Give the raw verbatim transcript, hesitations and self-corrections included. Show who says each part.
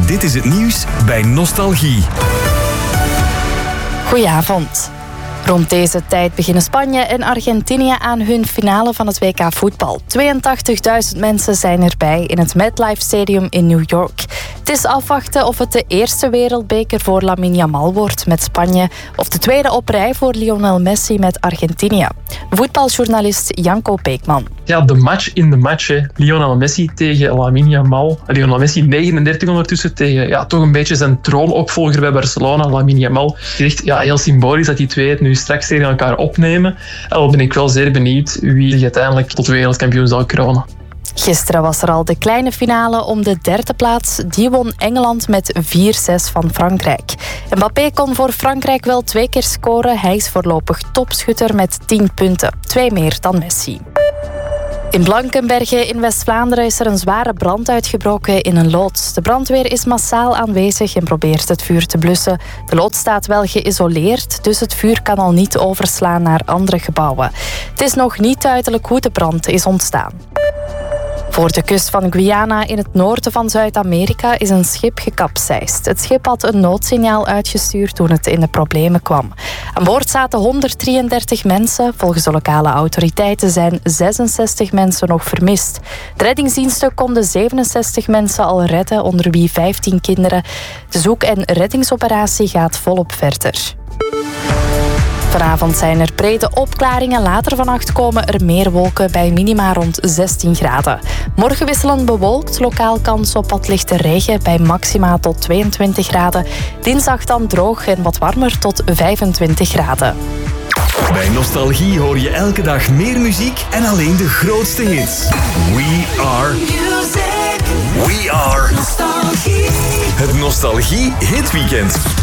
Speaker 1: Dit is het nieuws bij Nostalgie.
Speaker 2: Goedenavond. Rond deze tijd beginnen Spanje en Argentinië aan hun finale van het W K voetbal. tweeëntachtigduizend mensen zijn erbij in het MetLife Stadium in New York. Het is afwachten of het de eerste wereldbeker voor Lamine Yamal wordt met Spanje of de tweede op rij voor Lionel Messi met Argentinië. Voetbaljournalist Janko Beekman.
Speaker 3: Ja, de match in de match. Hè. Lionel Messi tegen Lamine Yamal. Lionel Messi negenendertig ondertussen tegen ja, toch een beetje zijn troonopvolger bij Barcelona, Lamine Yamal. Je zegt ja, heel symbolisch dat die twee het nu straks tegen elkaar opnemen. En dan ben ik wel zeer benieuwd wie zich uiteindelijk tot wereldkampioen zal kronen.
Speaker 2: Gisteren was er al de kleine finale om de derde plaats. Die won Engeland met vier zes van Frankrijk. Mbappé kon voor Frankrijk wel twee keer scoren. Hij is voorlopig topschutter met tien punten. Twee meer dan Messi. In Blankenberge in West-Vlaanderen is er een zware brand uitgebroken in een loods. De brandweer is massaal aanwezig en probeert het vuur te blussen. De loods staat wel geïsoleerd, dus het vuur kan al niet overslaan naar andere gebouwen. Het is nog niet duidelijk hoe de brand is ontstaan. Voor de kust van Guyana in het noorden van Zuid-Amerika is een schip gekapseist. Het schip had een noodsignaal uitgestuurd toen het in de problemen kwam. Aan boord zaten honderddrieëndertig mensen. Volgens de lokale autoriteiten zijn zesenzestig mensen nog vermist. De reddingsdiensten konden zevenenzestig mensen al redden, onder wie vijftien kinderen. De zoek- en reddingsoperatie gaat volop verder. Vanavond zijn er brede opklaringen. Later vannacht komen er meer wolken bij minima rond zestien graden. Morgen wisselend bewolkt, lokaal kans op wat lichte regen bij maxima tot tweeëntwintig graden. Dinsdag dan droog en wat warmer tot vijfentwintig graden.
Speaker 1: Bij Nostalgie hoor je elke dag meer muziek en alleen de grootste hits. We are music. We are Nostalgie. Het Nostalgie Hitweekend.